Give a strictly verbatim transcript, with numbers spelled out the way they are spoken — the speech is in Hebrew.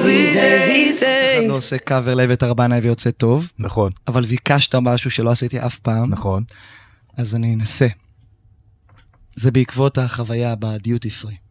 these days, these days. לא עושה קאבר לאבט ארבנה ויוצא טוב. נכון. אבל ביקשת משהו שלא עשיתי אף פעם. נכון. אז אני אנסה. זה בעקבות החוויה בדיוטי פרי.